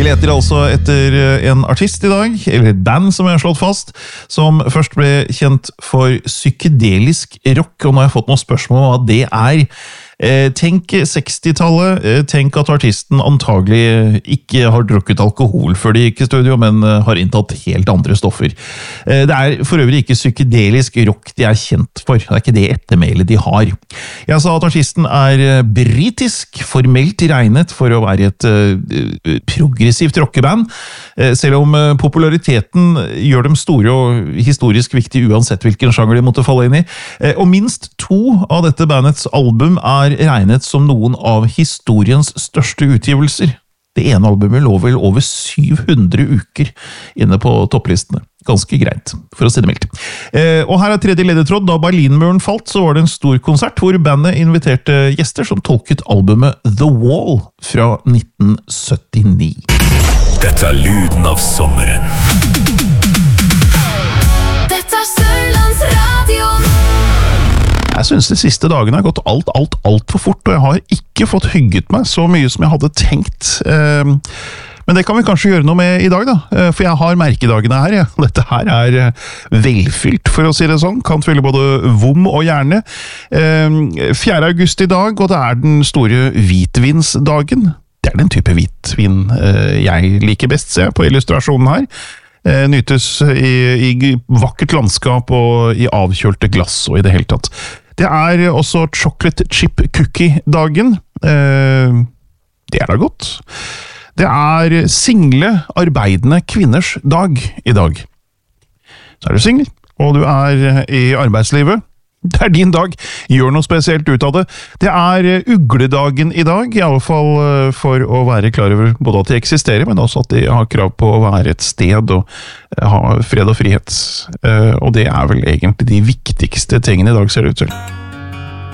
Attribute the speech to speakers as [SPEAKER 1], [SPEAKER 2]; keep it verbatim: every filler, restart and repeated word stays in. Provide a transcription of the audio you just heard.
[SPEAKER 1] Vi leter altså etter en artist i dag, eller et band som jeg har slått fast, som først ble kjent for psykedelisk rock, og nå har jeg fått noen spørsmål om hva det er. Tenk sekstitallet, tenk at artisten antagelig ikke har drukket alkohol før de gikk i studio, men har inntatt helt andre stoffer. Det er for øvrig ikke psykedelisk rock de er kjent for, det er ikke det ettermælet de har. Jeg sa at artisten er britisk, formelt regnet for å være et progressivt rockeband, selv om populariteten gjør dem store og historisk viktige uansett hvilken sjanger de måtte falle inn i. Og minst to av dette bandets album er regnet som noen av historiens største utgivelser. Det ene albumet lå vel over syv hundre uker inne på topplistene. Ganske greit, for å si det mildt. Eh, og her er tredje ledetråd. Da Berlinmuren falt, så var det en stor konsert hvor bandet inviterte gjester som tolket albumet The Wall fra nitten syttini.
[SPEAKER 2] Dette er lyden av sommeren.
[SPEAKER 3] Dette er Sørlandsradion.
[SPEAKER 1] Jeg synes de siste dagene har gått alt, alt, alt for fort, og jeg har ikke fått hygget meg så mye som jeg hadde tenkt. Men det kan vi kanskje gjøre noe med i dag da, for jeg har merkedagene her. Ja. Dette her er velfylt, for å si det sånn. Kan fylle både vom og hjerne. fjerde august i dag, og det er den store hvitvinsdagen. Det er den type hvitvin jeg liker best, ser jeg på illustrasjonen her. Nytes i, i vakkert landskap og i avkjølte glass og i det hele tatt. Det er også chocolate chip cookie-dagen. Eh, det er da godt. Det er single arbeidende kvinners dag i dag. Så er du single, og du er i arbeidslivet. Det er din dag. Gjør noe spesielt ut av det. Det er ugledagen i dag, i alle fall for å være klar over både at de eksisterer, men også at de har krav på å være et sted og ha fred og frihet. Og det er vel egentlig de viktigste tingene i dag, ser det ut til.